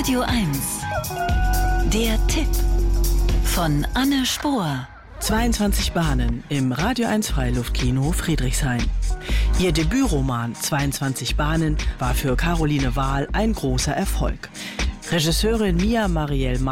Radio 1. Der Tipp von Anne Spohr. 22 Bahnen im Radio 1 Freiluftkino Friedrichshain. Ihr Debütroman 22 Bahnen war für Caroline Wahl ein großer Erfolg. Regisseurin Mia Marielle